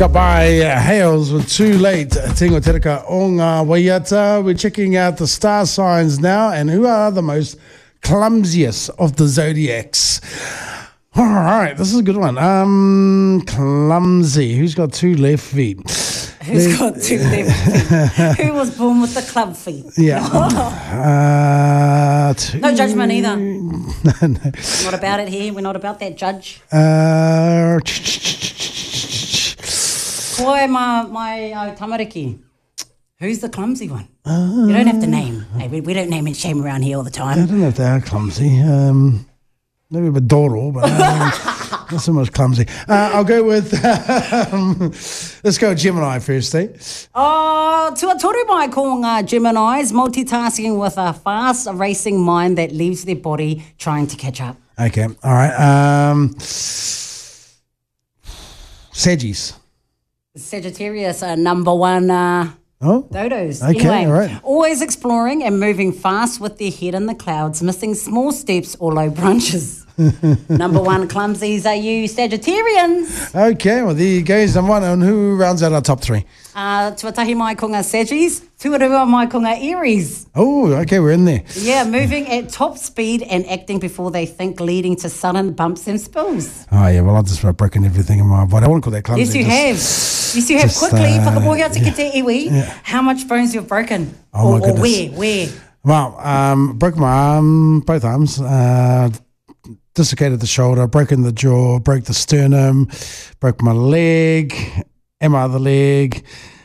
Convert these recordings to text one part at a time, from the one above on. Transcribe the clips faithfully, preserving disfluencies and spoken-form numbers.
Got by uh, Hales with Too Late. Tingo Tereka o ngā waiata. We're checking out the star signs now and who are the most clumsiest of the zodiacs. All right, this is a good one. Um, clumsy. Who's got two left feet? Who's left. got two left feet? Who was born with the club feet? Yeah. uh, two... No judgment either. no, no. Not about it here. We're not about that, Judge. Uh, Koe ma mai au tamariki. Who's the clumsy one? Uh, you don't have to name. Hey, we, we don't name and shame around here all the time. I don't know if they are clumsy. Um, maybe a bit Doro, but um, not so much clumsy. Uh, I'll go with, um, let's go Gemini first, eh? Oh, tua toru mai ko ngā Geminis, multitasking with a fast racing mind that leaves their body trying to catch up. Okay, all right. Um, Saggies. Sagittarius, uh, number one uh, oh? dodos. Okay, anyway, all right. Always exploring and moving fast with their head in the clouds, missing small steps or low branches. Number one clumsies are you Sagittarians. Okay, well, there you go. Number one. And who rounds out our top three? Uh, tuatahi mai ko ngā Saggies, tuarua mai ko ngā Aries. Oh, okay, we're in there. Yeah, moving at top speed and acting before they think, leading to sudden bumps and spills. Oh, yeah, well, I've just broken everything in my body. I wouldn't call that clumsy. Yes, you just, have. Yes, you have. Just, Quickly, uh, whakapohia te te iwi, yeah. how much bones you've broken? Oh, or, my or goodness. where, where? Well, um, broke my arm, both arms, uh, dislocated the shoulder, broken the jaw, broke the sternum, broke my leg, and my other leg.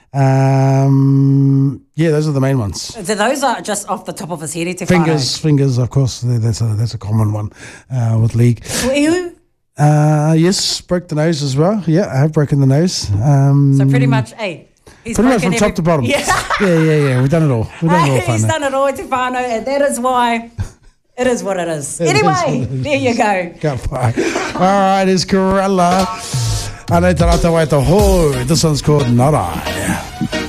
Um, yeah, those are the main ones. So those are just off the top of his head. Te Fingers, whānau. fingers, of course. That's a that's a common one uh, with league. Ihu? Uh, yes, broke the nose as well. Yeah, I have broken the nose. Um, So pretty much, hey. He's pretty much from broken top every- to bottom. Yeah. yeah, yeah, yeah. We've done it all. We've done it all. He's Whānau. done it all, te whānau, and that is why it is what it is. It is Anyway, what it is. there you go. Ka pai. All right, it's Corella. Anei tarata wai te hoi. This one's called Not I.